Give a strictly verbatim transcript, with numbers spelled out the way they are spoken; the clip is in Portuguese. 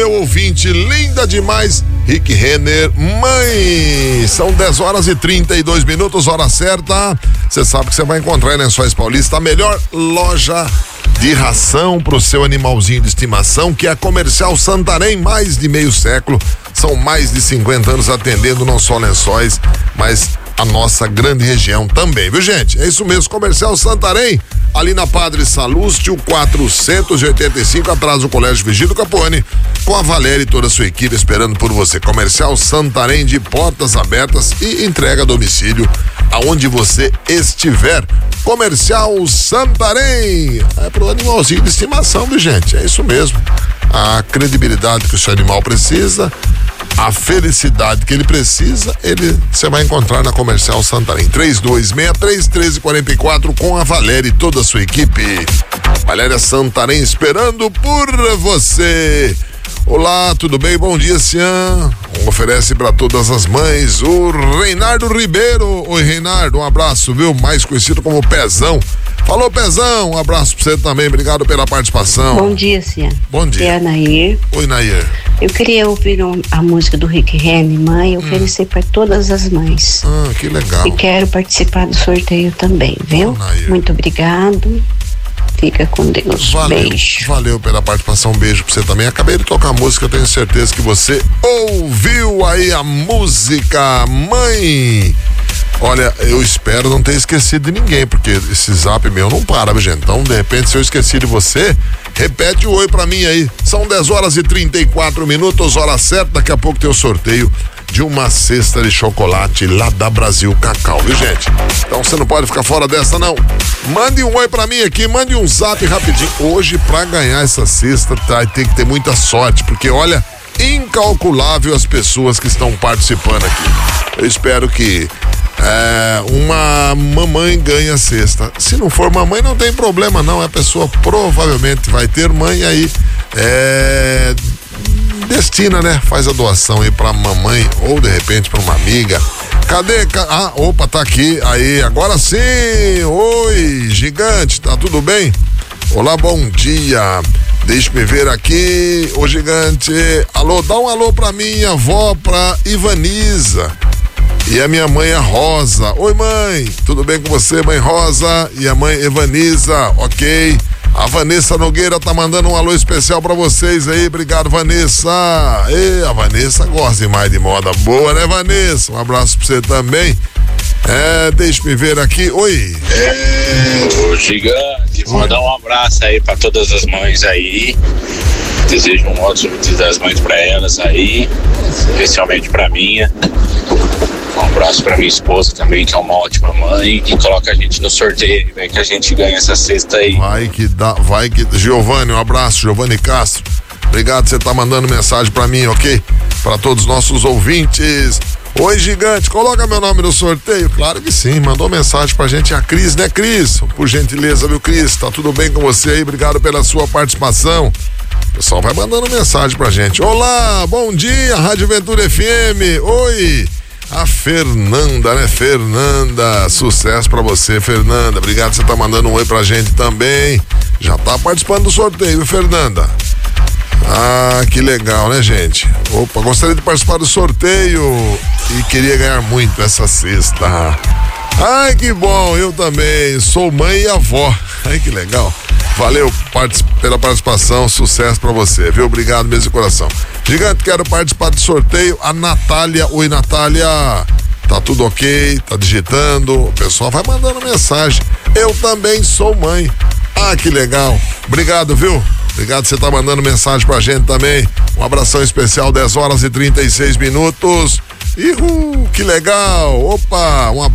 Meu ouvinte, linda demais, Rick Renner, mãe. São dez horas e trinta e dois minutos, hora certa. Você sabe que você vai encontrar em Lençóis Paulista a melhor loja de ração pro seu animalzinho de estimação, que é a Comercial Santarém, mais de meio século. São mais de cinquenta anos atendendo não só Lençóis, mas a nossa grande região também, viu, gente? É isso mesmo, Comercial Santarém, ali na Padre Salúcio, quatrocentos e oitenta e cinco, atrás do Colégio Vigílio Capone, com a Valéria e toda a sua equipe esperando por você. Comercial Santarém, de portas abertas e entrega a domicílio aonde você estiver. Comercial Santarém, é pro animalzinho de estimação, viu, gente? É isso mesmo. A credibilidade que o seu animal precisa, a felicidade que ele precisa, ele você vai encontrar na Comercial Santarém. três dois seis três, um três quatro quatro com a Valéria e toda a sua equipe. Valéria Santarém esperando por você. Olá, tudo bem? Bom dia, Cian. Oferece para todas as mães o Reinaldo Ribeiro. Oi, Reinaldo, um abraço, viu? Mais conhecido como Pezão. Falou, Pezão, um abraço pra você também, obrigado pela participação. Bom dia, Cian. Bom dia. É a Nair. Oi, Nair. Eu queria ouvir um, a música do Rick Renner, mãe, oferecer hum. para todas as mães. Ah, que legal. E quero participar do sorteio também, viu? Oh, muito obrigado. Fica com Deus. Valeu, beijo. Valeu pela participação, um beijo pra você também. Acabei de tocar a música, tenho certeza que você ouviu aí a música, mãe. Olha, eu espero não ter esquecido de ninguém, porque esse zap meu não para, gente. Então, de repente, se eu esqueci de você, repete o oi pra mim aí. São dez horas e trinta e quatro minutos, hora certa. Daqui a pouco tem o sorteio de uma cesta de chocolate lá da Brasil Cacau, viu, gente? Então você não pode ficar fora dessa, não. Mande um oi pra mim aqui, mande um zap rapidinho. Hoje, pra ganhar essa cesta, tá, tem que ter muita sorte, porque olha, incalculável as pessoas que estão participando aqui. Eu espero que é, uma mamãe ganhe a cesta. Se não for mamãe, não tem problema, não. A pessoa provavelmente vai ter mãe aí. É... destina, né? Faz a doação aí pra mamãe ou de repente pra uma amiga. Cadê? Ah, opa, tá aqui. Aí, agora sim. Oi, gigante, tá tudo bem? Olá, bom dia. Deixa-me ver aqui. Ô, gigante. Alô, dá um alô pra minha avó, pra Ivaniza. E a minha mãe, a Rosa. Oi, mãe. Tudo bem com você, mãe Rosa? E a mãe Ivaniza, ok. A Vanessa Nogueira tá mandando um alô especial pra vocês aí, obrigado, Vanessa. E a Vanessa gosta demais de moda boa, né, Vanessa? Um abraço pra você também. É, deixa-me ver aqui, oi. É, ô gigante, vou mandar um abraço aí pra todas as mães aí. Desejo um ótimo dia das mães pra elas aí, especialmente pra minha. Um abraço pra minha esposa também, que é uma ótima mãe, que coloca a gente no sorteio, vem que a gente ganha essa cesta aí. Vai que dá, vai que... Giovanni, um abraço, Giovanni Castro. Obrigado, você tá mandando mensagem pra mim, ok? Pra todos os nossos ouvintes. Oi, gigante, coloca meu nome no sorteio? Claro que sim, mandou mensagem pra gente a Cris, né, Cris? Por gentileza, viu, Cris? Tá tudo bem com você aí? Obrigado pela sua participação. O pessoal vai mandando mensagem pra gente. Olá, bom dia, Rádio Ventura F M. Oi. A Fernanda, né? Fernanda, sucesso pra você, Fernanda. Obrigado, você tá mandando um oi pra gente também. Já tá participando do sorteio, Fernanda. Ah, que legal, né, gente? Opa, gostaria de participar do sorteio e queria ganhar muito essa cesta. Ai, que bom, eu também sou mãe e avó. Ai, que legal. Valeu pela participação, sucesso pra você, viu? Obrigado mesmo de coração. Gigante, quero participar do sorteio. A Natália, oi Natália, tá tudo ok? Tá digitando? O pessoal vai mandando mensagem. Eu também sou mãe. Ah, que legal. Obrigado, viu? Obrigado, você tá mandando mensagem pra gente também. Um abração especial, dez horas e trinta e seis minutos. Ihu, que legal. Opa, um abraço.